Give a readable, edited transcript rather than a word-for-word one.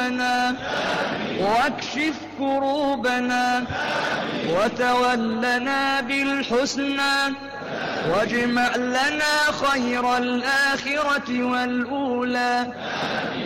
ذنوبنا واكشف كروبنا وتولنا بالحسنى واجمع لنا خير الآخرة والأولى